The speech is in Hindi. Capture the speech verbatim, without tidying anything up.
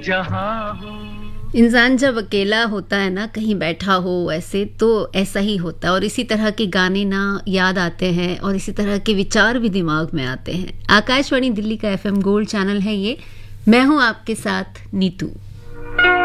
जहाँ हो। इंसान जब अकेला होता है ना, कहीं बैठा हो ऐसे, तो ऐसा ही होता है और इसी तरह के गाने ना याद आते हैं और इसी तरह के विचार भी दिमाग में आते हैं। आकाशवाणी दिल्ली का एफएम गोल्ड चैनल है ये। मैं हूं आपके साथ नीतू।